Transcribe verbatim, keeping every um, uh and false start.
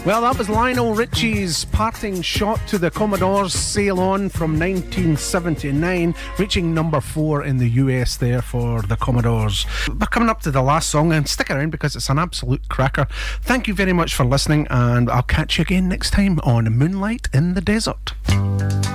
Well, that was Lionel Richie's parting shot to the Commodores' Sail On from nineteen seventy-nine, reaching number four in the U S there for the Commodores. We're coming up to the last song, and stick around because it's an absolute cracker. Thank you very much for listening, and I'll catch you again next time on Moonlight in the Desert.